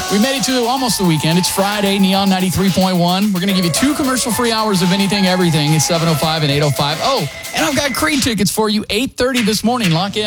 We made it to almost the weekend. It's Friday, Neon 93.1. We're going to give you 2 commercial-free hours of anything, everything. It's 7:05 and 8:05. Oh, and I've got Creed tickets for you, 8:30 this morning. Lock in.